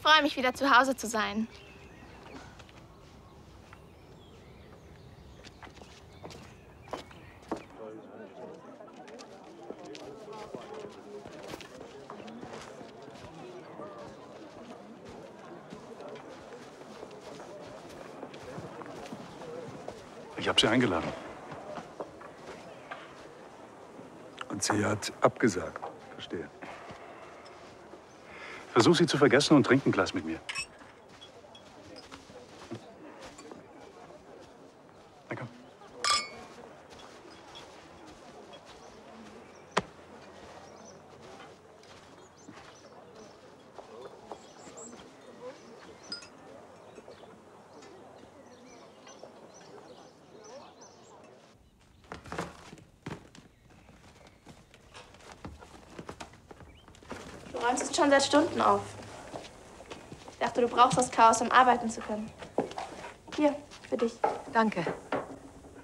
freue mich, wieder zu Hause zu sein. Ich habe sie eingeladen. Und sie hat abgesagt. Verstehe. Versuch sie zu vergessen und trink ein Glas mit mir. Na komm. Du räumst es schon seit Stunden auf. Ich dachte, du brauchst das Chaos, um arbeiten zu können. Hier, für dich. Danke.